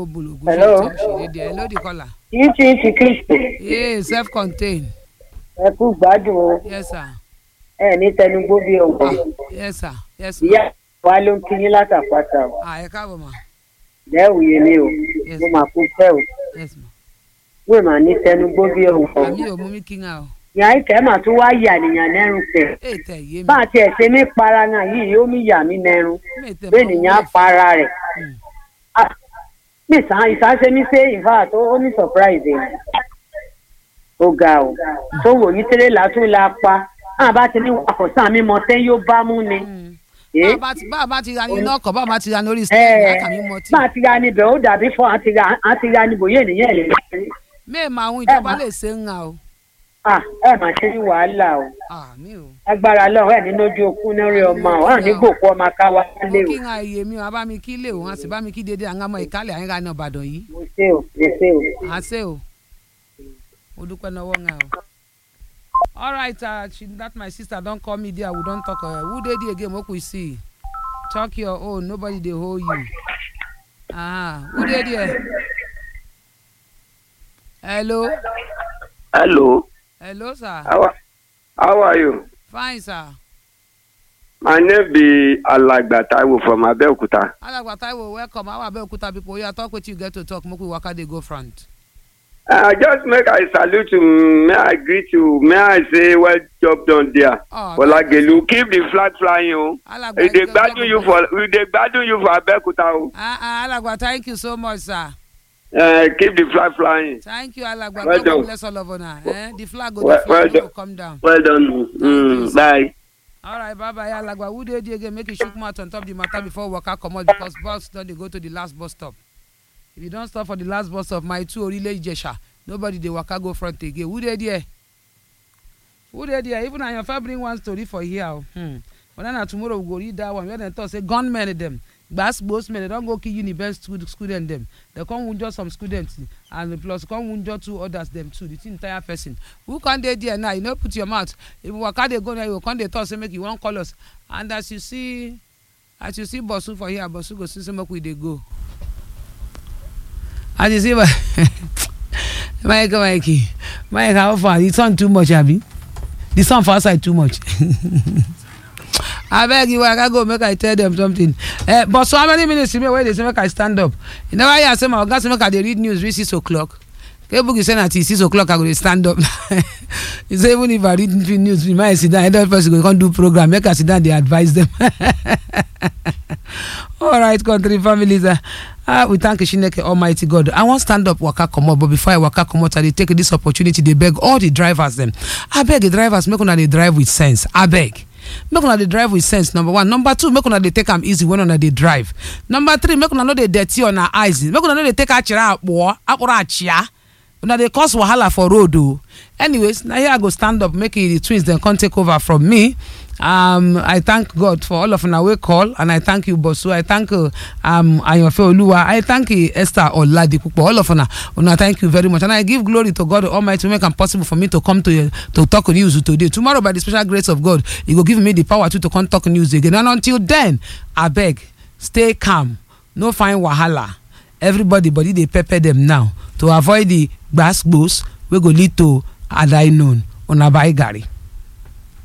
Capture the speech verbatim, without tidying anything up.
Hello, Bulugu. Hello. Hello, the caller. Yìí ti ti Kristi. Yeah, self-contained. Ẹ kú gbádùn o. Yes, sir. Ẹ ní tẹnugbó bí ọ̀gbọ́n. Yes, sir. Yes, sir. Ìyá wa ló ń kí yín látàpátá o. Ah, ẹ káàbọ̀ ma. Lẹ́wùyé ni o. Yes, Mo máa kú fẹ́ o. Yes, ma. Wé màá ní tẹnugbó bí ọ̀gbọ́n. Àmì ò mú mi kí n á o. Ìyá ìkẹ́ mà tún wá yà nìyàn nẹ́rùn pẹ̀. Ẹ tẹ̀ yé mi. Bá a tiẹ̀ ṣe ní para náà yìí yóò mí yà mí nẹ́rùn. Mi tẹ̀ Bẹ́ẹ̀ mọ́ nìyàn á wọ́n. para rẹ̀. Hmm. Ah, mi sàn ìsáṣẹ́ mi ṣe ìfà tó ó ní surprise ẹ̀. Ó ga o. Tó wò yí tẹ́lẹ̀ látún la pa. Àwọn bá ti ní àkọsán mi mọ tẹ́ yóò bá mú ni. Hmm. Eh? Bá a bá ti ra ní iná ọkọ̀, bá a bá ti ra ní orí Ẹ stage, àkàmì mọ́ tí. bá a ti ra níbẹ̀ ó dàbí fún àti ra àti ra níbo yé ènìyàn lè rí. Mẹ́ẹ̀mà àwọn ìjọba lè ṣe ń ra o. Ah, ẹ mà ṣe ní wàhálà o. Ah, mi ò. Agbára lọ́wọ́ ẹ̀ nínú ojú okun lórí ọmọ ọ̀ hàn ní gbòkú ọmọ akáwá Mo lé o. kí n ra iye mi o, a bá mi kí lè o, a sì bá mi kí dédé àwọn ọmọ ìkálẹ̀ àyínra ní Ìbàdàn yìí. Mo ṣe o, mo ṣe o. À ṣe o. Mo dúpẹ́ lọ́wọ́ ń ra o. All right, uh, she, that my sister don call me there, we don talk. Uh, who dey there again? Make we see. Talk your own, nobody dey hold you. Ah, who dey there? Hello? Hello. Hello, sir. How are, how are you? Fine, sir. My name be Alagba Taiwo from Abeokuta. Alagba Taiwo, welcome. How Abeokuta people? You talk with you get to talk. Make we waka dey go front. Uh, just make I salute you, may I greet you, may I say well job done there. Oh, Olagelu, keep the flag flying o. Alagba, We dey gbadun you for we dey gbadun you for Abeokuta o. Ah, ah, Alagba, thank you so much, sir. Uh, keep the flag flying. Thank you, Alagba. Well God done. bless all of us. Eh? The flag go, Well- the flag well go come down. Well done. you, Mm, sir. bye. All right, bye bye, Alagba. Who dey there again? Make you shook mouth on top the matter before waka comot because bus don dey go to the last bus stop. If you don stop for the last bus stop, my two Orile Ijesha, nobody dey waka go front again. Who dey there? Who dey there? Even Ayanfa bring one story for here. Oh. Hmm. But then na tomorrow we go read that one. Where dem talk say gunmen dem, gbas gbos men, they don go kill university student dem. They come wunjure some students and plus come wunjure two others dem too. The thing entire person. Who come dey there now? You no put your mouth. If waka dey go there, you go come dey talk say make you wan call us. And as you see, as you see Bosu for here, Bosu go see say make we dey go. As you see, Mike, Mikey, Mike, how far? The sun too much, abi? The sun for outside too much. I beg you, I can go make I tell them something. Uh, but so how many minutes me where they say make I stand up? You know why I say my guys make I dey read news reach six o'clock. People is saying at six o'clock I go dey stand up. You say even if I read news, we might sit down. Another person go come do program. Make I sit down. They advise them. All right, country families. Uh, uh, we thank Shineke Almighty God. I want stand up waka comot, but before I waka comot, I dey take this opportunity. They beg all the drivers them. I beg the drivers make una dey drive with sense. I beg. Make una dey drive with sense. Number one. Number two, make una dey take am easy when una dey drive. Number three, make una no dey dirty on our eyes. Make una no dey take achira akpo, akporo achia. Una dey cause wahala for road o. Anyways, now here I go stand up, make the twins then come take over from me. Um, I thank God for all of una wey call, and I thank you, Bosu. I thank uh, um Ayanfe Oluwa. I thank uh, Esther Oladipupo. All of una, una thank you very much, and I give glory to God Almighty to make it possible for me to come to uh, to talk news today. Tomorrow, by the special grace of God, He will give me the power to to come talk news again. And until then, I beg, stay calm, no find wahala. Everybody, body they pepper them now to avoid the gbas gbos wey go lead to adai known. Una bye, Gary.